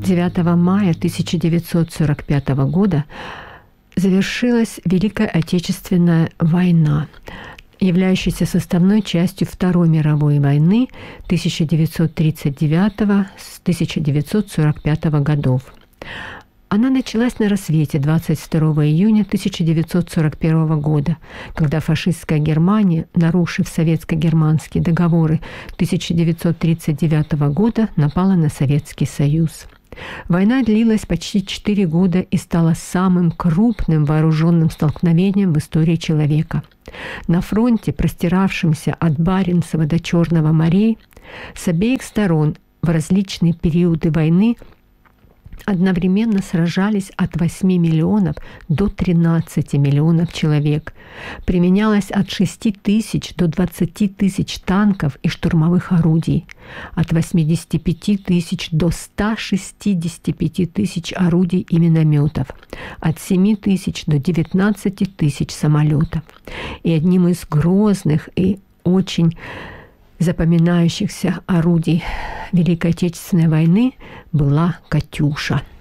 9 мая 1945 года завершилась Великая Отечественная война, являющаяся составной частью Второй мировой войны 1939-1945 годов. Она началась на рассвете 22 июня 1941 года, когда фашистская Германия, нарушив советско-германские договоры 1939 года, напала на Советский Союз. Война длилась почти 4 года и стала самым крупным вооруженным столкновением в истории человека. На фронте, простиравшемся от Баренцева до Черного морей, с обеих сторон в различные периоды войны одновременно сражались от 8 миллионов до 13 миллионов человек. Применялось от 6 тысяч до 20 тысяч танков и штурмовых орудий, от 85 тысяч до 165 тысяч орудий и минометов, от 7 тысяч до 19 тысяч самолетов. И одним из грозных и очень запоминающихся орудий Великой Отечественной войны была «Катюша».